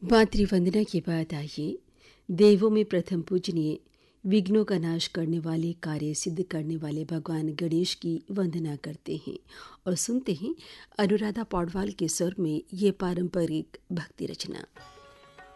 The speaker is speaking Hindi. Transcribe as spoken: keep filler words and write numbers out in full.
मातृवंदना के बाद आइए देवों में प्रथम पूजनीय, विघ्नों का नाश करने वाले, कार्य सिद्ध करने वाले भगवान गणेश की वंदना करते हैं और सुनते हैं अनुराधा पौडवाल के स्वर में ये पारंपरिक भक्ति रचना।